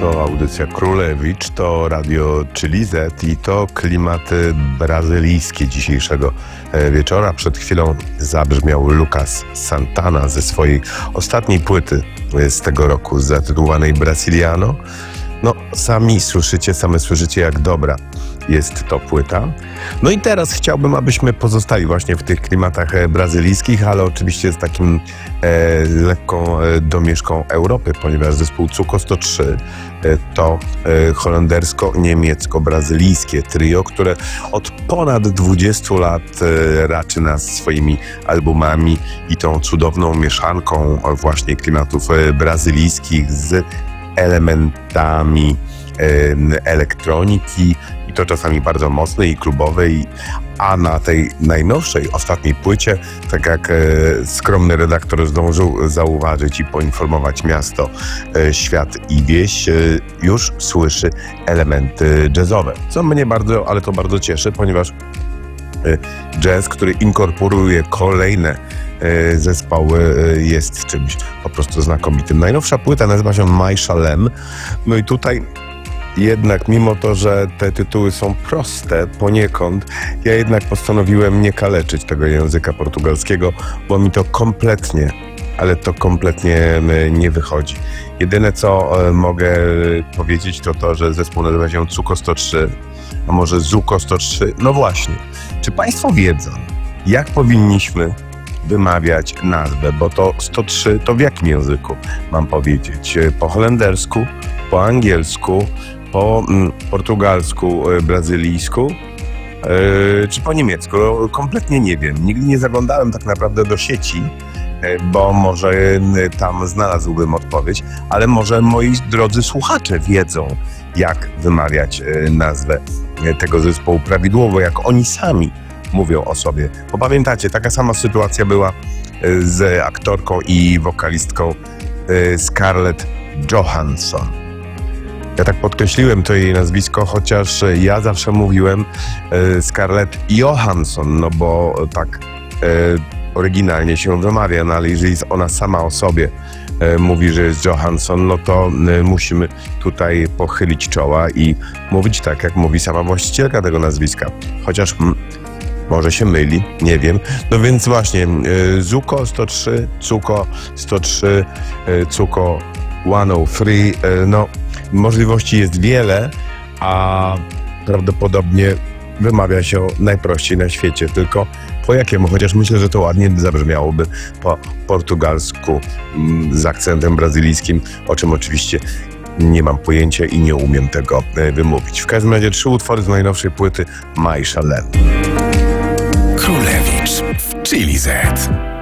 To audycja Królewicz, to radio Chili Z i to klimaty brazylijskie dzisiejszego wieczora. Przed chwilą zabrzmiał Lucas Santana ze swojej ostatniej płyty z tego roku zatytułowanej Brasiliano. No, same słyszycie, jak dobra jest to płyta. No i teraz chciałbym, abyśmy pozostali właśnie w tych klimatach brazylijskich, ale oczywiście z takim lekką domieszką Europy, ponieważ zespół Cuco 103 to holendersko-niemiecko-brazylijskie trio, które od ponad 20 lat raczy nas swoimi albumami i tą cudowną mieszanką właśnie klimatów brazylijskich z elementami elektroniki i to czasami bardzo mocnej i klubowej, a na tej najnowszej, ostatniej płycie, tak jak skromny redaktor zdążył zauważyć i poinformować miasto, świat i wieś, już słyszy elementy jazzowe, co mnie bardzo cieszy, ponieważ jazz, który inkorporuje kolejne zespoły, jest czymś po prostu znakomitym. Najnowsza płyta nazywa się My Shalem. No i tutaj jednak, mimo to, że te tytuły są proste poniekąd, ja jednak postanowiłem nie kaleczyć tego języka portugalskiego, bo mi to kompletnie nie wychodzi. Jedyne, co mogę powiedzieć, to to, że zespół nazywa się Cuco 103, a może Zuko 103. No właśnie, czy Państwo wiedzą, jak powinniśmy wymawiać nazwę, bo to 103 to w jakim języku mam powiedzieć? Po holendersku, po angielsku, po portugalsku, brazylijsku, czy po niemiecku? No, kompletnie nie wiem. Nigdy nie zaglądałem tak naprawdę do sieci, bo może tam znalazłbym odpowiedź, ale może moi drodzy słuchacze wiedzą, jak wymawiać nazwę tego zespołu prawidłowo, jak oni sami mówią o sobie. Bo pamiętacie, taka sama sytuacja była z aktorką i wokalistką Scarlett Johansson. Ja tak podkreśliłem to jej nazwisko, chociaż ja zawsze mówiłem Scarlett Johansson, no bo tak oryginalnie się wymawia, no ale jeżeli ona sama o sobie mówi, że jest Johansson, no to musimy tutaj pochylić czoła i mówić tak, jak mówi sama właścicielka tego nazwiska. Chociaż może się myli, nie wiem. No więc właśnie, Zuko 103, Cuco 103, Cuco 103, no możliwości jest wiele, a prawdopodobnie wymawia się najprościej na świecie, tylko po jakiemu, chociaż myślę, że to ładnie zabrzmiałoby po portugalsku z akcentem brazylijskim, o czym oczywiście nie mam pojęcia i nie umiem tego wymówić. W każdym razie 3 utwory z najnowszej płyty My Shalem. Królewicz w Chili Z.